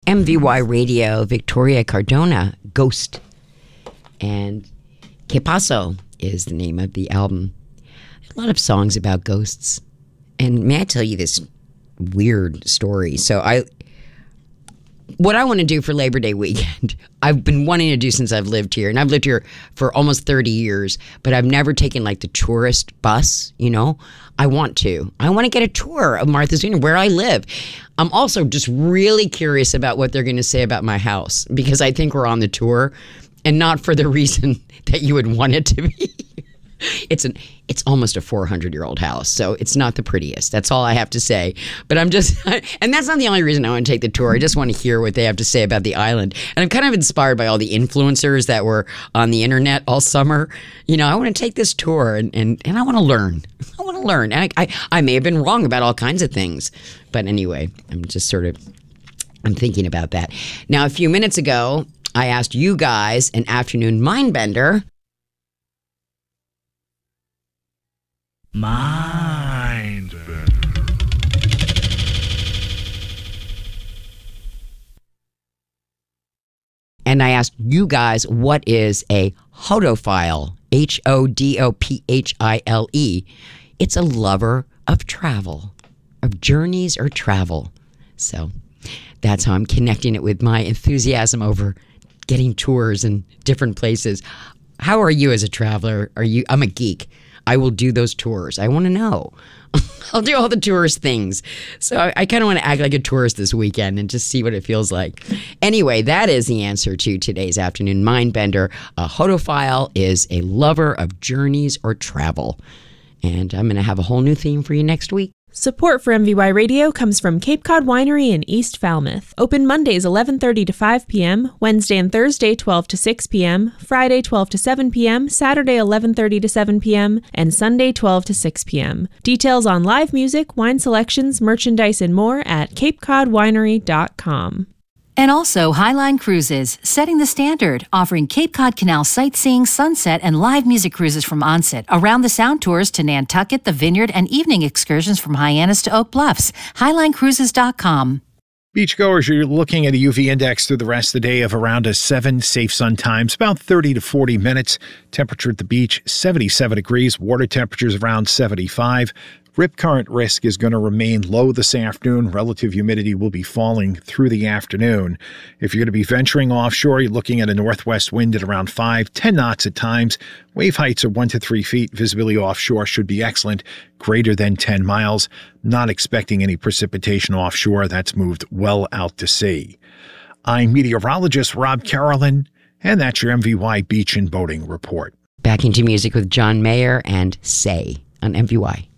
MVY Radio, Victoria Cardona, Ghost. And Que Paso is the name of the album. A lot of songs about ghosts. And may I tell you this weird story? What I want to do for Labor Day weekend, I've been wanting to do since I've lived here. And I've lived here for almost 30 years, but I've never taken like the tourist bus, you know. I want to get a tour of Martha's Vineyard where I live. I'm also just really curious about what they're going to say about my house, because I think we're on the tour and not for the reason that you would want it to be. It's almost a 400-year-old house, so it's not the prettiest. That's all I have to say. But and that's not the only reason I want to take the tour. I just want to hear what they have to say about the island. And I'm kind of inspired by all the influencers that were on the internet all summer. You know, I want to take this tour and I want to learn. I want to learn. And I may have been wrong about all kinds of things. But anyway, I'm thinking about that. Now, a few minutes ago, I asked you guys an afternoon mind bender. Mind bender. And I asked you guys, what is a hodophile? Hodophile. It's a lover of travel, of journeys or travel. So that's how I'm connecting it with my enthusiasm over getting tours in different places. How are you as a traveler? I'm a geek. I will do those tours. I want to know. I'll do all the tourist things. So I kind of want to act like a tourist this weekend and just see what it feels like. Anyway, that is the answer to today's afternoon mind bender. A hodophile is a lover of journeys or travel. And I'm going to have a whole new theme for you next week. Support for MVY Radio comes from Cape Cod Winery in East Falmouth. Open Mondays 11:30 to 5 p.m., Wednesday and Thursday 12 to 6 p.m., Friday 12 to 7 p.m., Saturday 11:30 to 7 p.m., and Sunday 12 to 6 p.m. Details on live music, wine selections, merchandise, and more at capecodwinery.com. And also Highline Cruises, setting the standard, offering Cape Cod Canal sightseeing, sunset, and live music cruises from Onset, around the Sound tours to Nantucket, the Vineyard, and evening excursions from Hyannis to Oak Bluffs. HighlineCruises.com. Beachgoers, you're looking at a UV index through the rest of the day of around a 7, safe sun times, about 30 to 40 minutes. Temperature at the beach, 77 degrees. Water temperatures around 75. Rip current risk is going to remain low this afternoon. Relative humidity will be falling through the afternoon. If you're going to be venturing offshore, you're looking at a northwest wind at around 5-10 knots at times. Wave heights are 1 to 3 feet. Visibility offshore should be excellent, greater than 10 miles. Not expecting any precipitation offshore. That's moved well out to sea. I'm meteorologist Rob Carolyn, and that's your MVY Beach and Boating Report. Back into music with John Mayer and Say on MVY.